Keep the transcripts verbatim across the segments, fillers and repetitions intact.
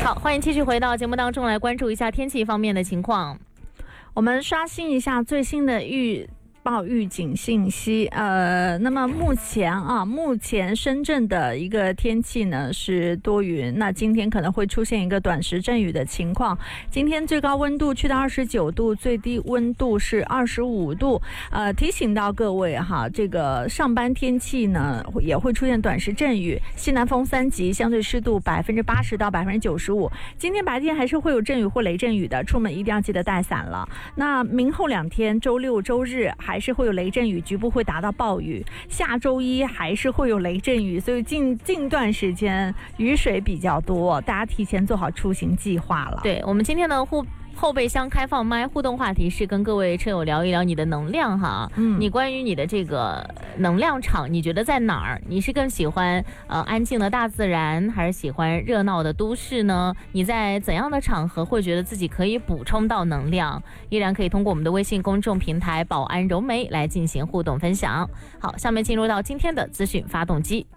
好，欢迎继续回到节目当中来关注一下天气方面的情况。 我们刷新一下最新的预报预警信息，呃，那么目前啊，目前深圳的一个天气呢是多云，那今天可能会出现一个短时阵雨的情况。今天最高温度去到二十九度，最低温度是二十五度。呃，提醒到各位哈，这个上班天气呢也会出现短时阵雨，西南风三级，相对湿度百分之八十到百分之九十五。今天白天还是会有阵雨或雷阵雨的，出门一定要记得带伞了。那明后两天，周六周日还还是会有雷阵雨，局部会达到暴雨。下周一还是会有雷阵雨，所以近近段时间雨水比较多，大家提前做好出行计划了。 对，我们今天的互后备箱开放麦互动话题是跟各位车友聊一聊你的能量哈，嗯，你关于你的这个能量场，你觉得在哪儿？你是更喜欢呃安静的大自然，还是喜欢热闹的都市呢？你在怎样的场合会觉得自己可以补充到能量？依然可以通过我们的微信公众平台宝安柔媒来进行互动分享。好，下面进入到今天的资讯发动机。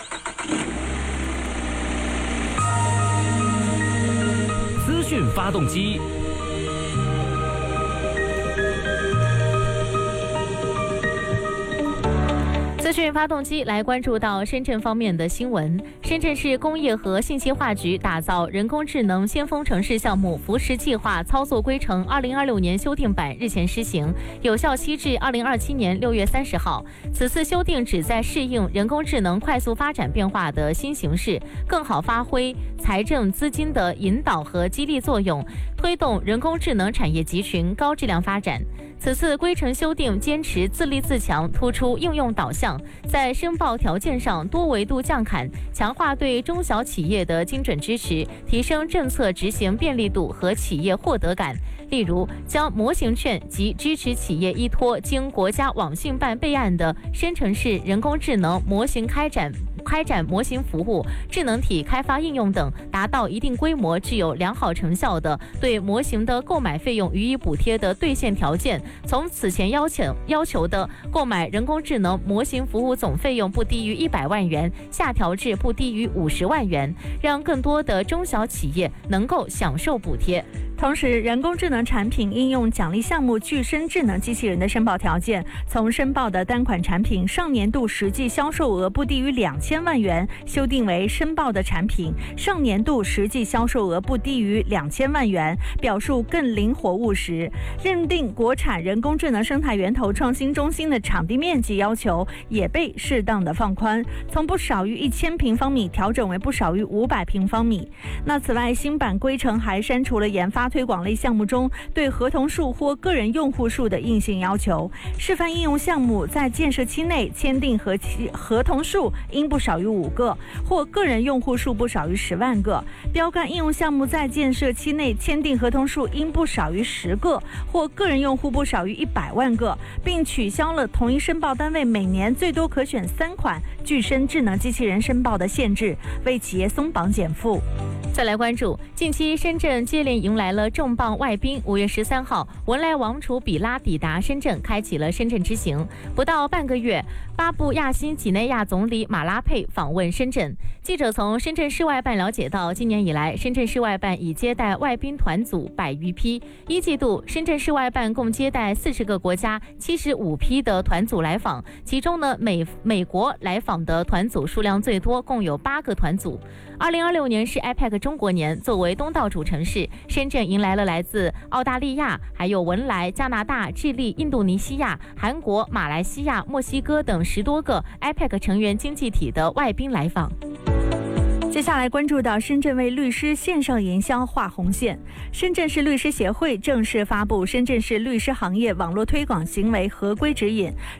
资讯发动机。 资讯发动机来关注到深圳方面的新闻。深圳市工业和信息化局打造人工智能先锋城市项目扶持计划操作规程二零二六年修订版日前施行，有效期至二零二七年六月三十号。此次修订旨在适应人工智能快速发展变化的新形势，更好发挥财政资金的引导和激励作用，推动人工智能产业集群高质量发展。此次规程修订坚持自立自强，突出应用导向，在申报条件上多维度降坎，强化对中小企业的精准支持，提升政策执行便利度和企业获得感。例如，将模型券及支持企业依托经国家网信办备案的深城市人工智能模型开展开展模型服务、智能体开发应用等，达到一定规模、具有良好成效的，对模型的购买费用予以补贴的兑现条件，从此前要求要求的购买人工智能模型服务总费用不低于一百万元，下调至不低于五十万元，让更多的中小企业能够享受补贴。 同时，人工智能产品应用奖励项目具身智能机器人的申报条件，从申报的单款产品上年度实际销售额不低于两千万元，修订为申报的产品上年度实际销售额不低于两千万元，表述更灵活务实。认定国产人工智能生态源头创新中心的场地面积要求也被适当的放宽，从不少于一千平方米调整为不少于五百平方米。那此外，新版规程还删除了研发推广类项目中对合同数或个人用户数的硬性要求，示范应用项目在建设期内签订合合同数应不少于五个，或个人用户数不少于十万个；标杆应用项目在建设期内签订合同数应不少于十个，或个人用户不少于一百万个，并取消了同一申报单位每年最多可选三款具身智能机器人申报的限制，为企业松绑减负。 再来关注，近期深圳接连迎来了重磅外宾。五月十三号，文莱王储比拉抵达深圳，开启了深圳之行。不到半个月，巴布亚新几内亚总理马拉佩访问深圳。记者从深圳市外办了解到，今年以来，深圳市外办已接待外宾团组百余批。一季度，深圳市外办共接待四十个国家七十五批的团组来访，其中呢，美美国来访的团组数量最多，共有八个团组。二零二六年是 I P E C 中国年，作为东道主城市，深圳迎来了来自澳大利亚、还有文莱、加拿大、智利、印度尼西亚、韩国、马来西亚、墨西哥等十多个 I P E C 成员经济体的外宾来访。 接下来关注到深圳为律师线上营销画红线。深圳市律师协会正式发布《深圳市律师行业网络推广行为合规指引》，